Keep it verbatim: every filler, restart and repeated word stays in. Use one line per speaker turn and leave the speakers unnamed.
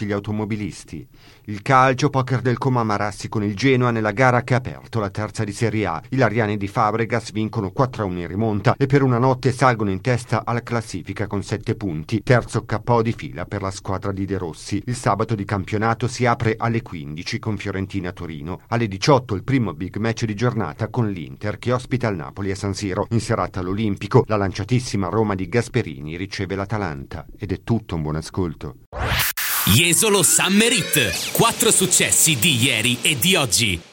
tutti gli automobilisti. Il calcio, poker del Como Marassi con il Genoa nella gara che ha aperto la terza di Serie A. I lariani di Fabregas vincono quattro a uno in rimonta e per una notte salgono in testa alla classifica con sette punti, terzo K O di fila per la squadra di De Rossi. Il sabato di campionato si apre alle quindici con Fiorentina-Torino. Alle diciotto il primo big match di giornata con l'Inter che ospita il Napoli a San Siro. In serata all'Olimpico la lanciatissima Roma di Gasperini riceve l'Atalanta. Ed è tutto, un buon ascolto.
Jesolo Summer Hit. Quattro successi di ieri e di oggi.